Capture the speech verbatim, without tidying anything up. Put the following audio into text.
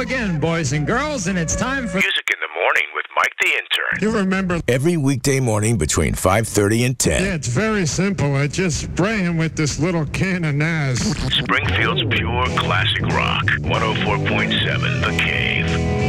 again, boys and girls, and it's time for Music in the Morning with Mike the Intern. You remember? Every weekday morning between five thirty and ten. Yeah, it's very simple. I just spray him with this little can of Naz. Springfield's pure classic rock. one oh four point seven The Cave.